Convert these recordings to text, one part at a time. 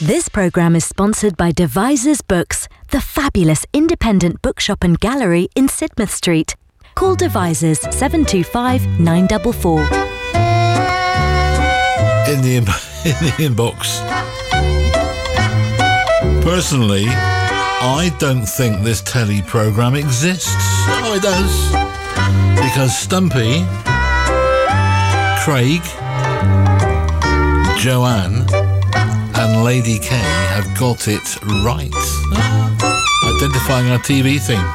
This programme is sponsored by Devisers Books, the fabulous independent bookshop and gallery in Sidmouth Street. Call Devisers 725 944. In the inbox. Personally, I don't think this telly programme exists. Oh, it does. Because Stumpy, Craig, Joanne and Lady K have got it right. Identifying our TV theme.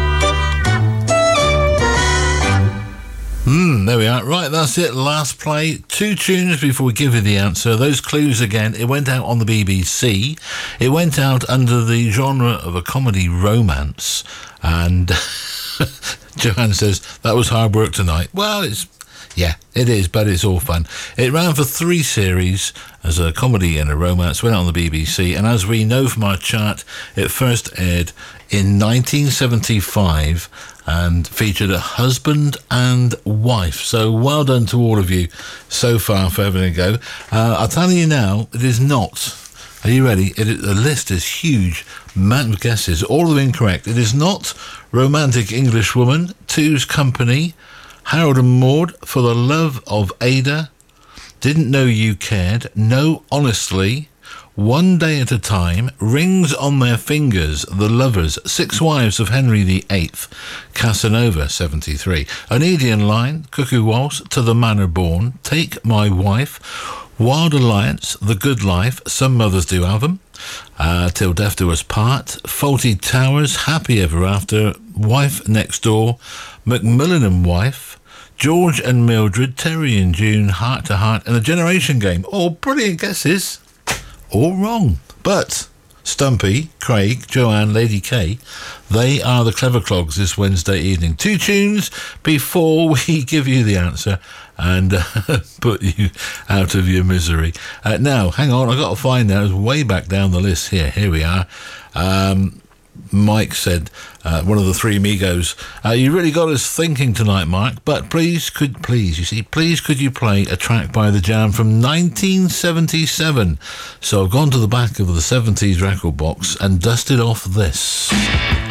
There we are. Right, that's it. Last play. 2 tunes before we give you the answer. Those clues again. It went out on the BBC. It went out under the genre of a comedy romance. And Joanne says, that was hard work tonight. Well, it is, but it's all fun. It ran for 3 series as a comedy and a romance, went out on the BBC, and as we know from our chart, it first aired in 1975 and featured a husband and wife. So well done to all of you so far for having a go. I'll tell you now, it is not. Are you ready? The list is huge. Mountain of guesses, all of them incorrect. It is not Romantic Englishwoman, Two's Company, Harold and Maude, For the Love of Ada, Didn't Know You Cared, No Honestly, One Day at a Time, Rings on Their Fingers, The Lovers, 6 Wives of Henry VIII, Casanova, 73, An Oedian Line, Cuckoo Waltz, To the Manor Born, Take My Wife, Wild Alliance, The Good Life, Some Mothers Do Have 'Em, Till Death Do Us Part, Faulty Towers, Happy Ever After, Wife Next Door, Macmillan and Wife, George and Mildred, Terry and June, Heart to Heart, and The Generation Game. All brilliant guesses. All wrong. But Stumpy, Craig, Joanne, Lady K, they are the clever clogs this Wednesday evening. 2 tunes before we give you the answer and put you out of your misery. Now, hang on, I've got to find that. It's way back down the list here. Here we are. Mike said, one of the 3 amigos, you really got us thinking tonight, Mark, but please could you play a track by The Jam from 1977? So I've gone to the back of the 70s record box and dusted off this.